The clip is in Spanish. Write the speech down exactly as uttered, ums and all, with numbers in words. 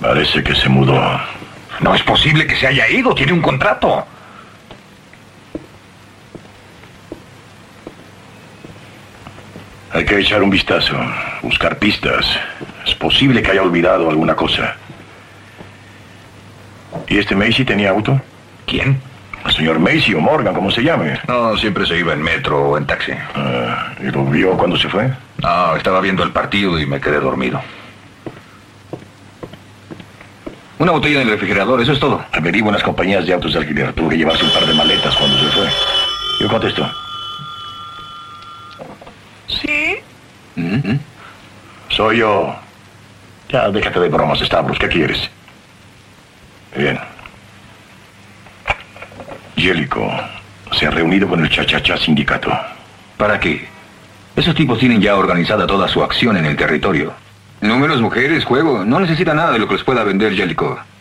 Parece que se mudó. No es posible que se haya ido. Tiene un contrato. Hay que echar un vistazo, buscar pistas. Es posible que haya olvidado alguna cosa. ¿Y este Macy tenía auto? ¿Quién? El señor Macy o Morgan, como se llame. No, siempre se iba en metro o en taxi. Ah, ¿y lo vio cuando se fue? No, estaba viendo el partido y me quedé dormido. Una botella en el refrigerador, eso es todo. Averigua en las compañías de autos de alquiler. Tuvo que llevarse un par de maletas cuando se fue. Yo contesto. ¿Sí? ¿Mm? Soy yo. Ya, déjate de bromas, Stavros. ¿Qué quieres? Bien. Jellicoe se ha reunido con el Cha-Cha-Cha Sindicato. ¿Para qué? Esos tipos tienen ya organizada toda su acción en el territorio. Números, mujeres, juego. No necesita nada de lo que les pueda vender Jellicoe.